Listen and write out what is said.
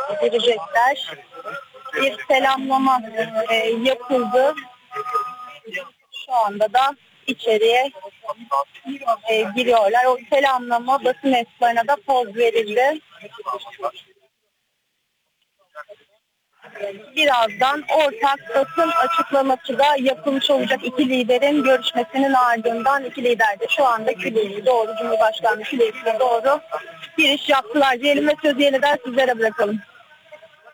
girecekler. Bir selamlama yapıldı. Şu anda da içeriye giriyorlar. O selamlama basın mensuplarına da poz verildi. Birazdan ortak basın açıklaması da yapılmış olacak. İki liderin görüşmesinin ardından iki lider de şu anda Küle'ye doğru, Cumhurbaşkanlığı Küle'ye doğru giriş yaptılar diyelim ve sözü yeniden sizlere bırakalım.